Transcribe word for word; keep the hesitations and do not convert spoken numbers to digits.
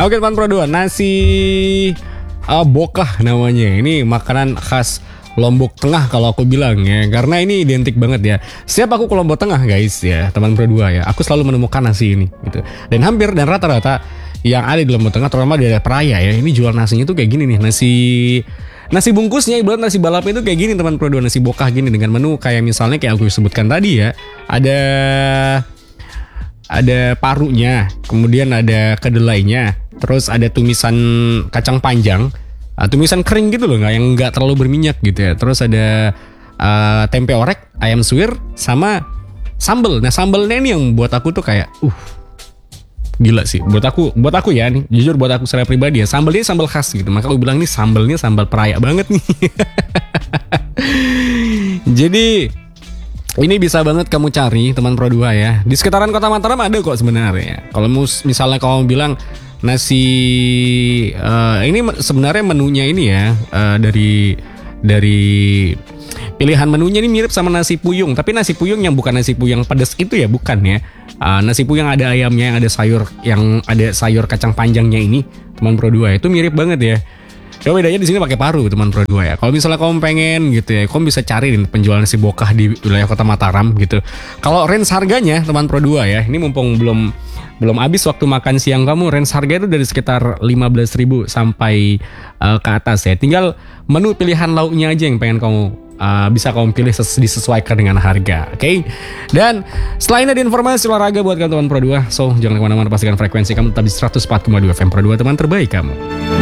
Oke teman Pro dua, nasi uh, bokah namanya. Ini makanan khas Lombok Tengah kalau aku bilang ya, karena ini identik banget ya. Setiap aku ke Lombok Tengah guys ya, teman Pro dua ya, aku selalu menemukan nasi ini gitu. Dan hampir dan rata-rata yang ada di Lombok Tengah, terutama di daerah Peraya ya, ini jual nasinya tuh kayak gini nih, nasi nasi bungkusnya ibarat nasi balap itu kayak gini teman Pro dua, nasi bokah gini dengan menu kayak misalnya kayak aku sebutkan tadi ya, ada ada parunya, kemudian ada kedelainya, terus ada tumisan kacang panjang, uh, tumisan kering gitu loh, nggak yang nggak terlalu berminyak gitu ya. Terus ada uh, tempe orek, ayam suwir, sama sambel. Nah sambelnya ini yang buat aku tuh kayak, uh, gila sih. Buat aku, buat aku ya nih, jujur buat aku secara pribadi ya, sambelnya sambel khas gitu. Maka aku bilang nih sambelnya sambal Peraya banget nih. Jadi ini bisa banget kamu cari teman Pro dua ya. Di sekitaran Kota Mataram ada kok sebenarnya. Kalau misalnya kamu bilang nasi uh, ini sebenarnya menunya ini ya uh, dari dari pilihan menunya ini mirip sama nasi puyung, tapi nasi puyung yang bukan nasi puyung pedas itu ya, bukan ya. Uh, nasi puyung ada ayamnya, ada sayur yang ada sayur kacang panjangnya ini teman Pro dua itu mirip banget ya. Cuma bedanya di sini pakai paru teman Pro dua ya. Kalau misalnya kamu pengen gitu ya, kamu bisa cari nih penjual nasi bokah di wilayah Kota Mataram gitu. Kalau range harganya teman Pro dua ya, ini mumpung belum belum habis waktu makan siang kamu, range harga itu dari sekitar lima belas ribu sampai uh, ke atas ya. Tinggal menu pilihan lauknya aja yang pengen kamu uh, bisa kamu pilih ses- disesuaikan dengan harga. Oke. Okay? Dan selain ada informasi olahraga buat teman Pro dua, so jangan kemana-mana, pastikan frekuensi kamu tetap di seratus empat koma dua F M Pro dua, teman terbaik kamu.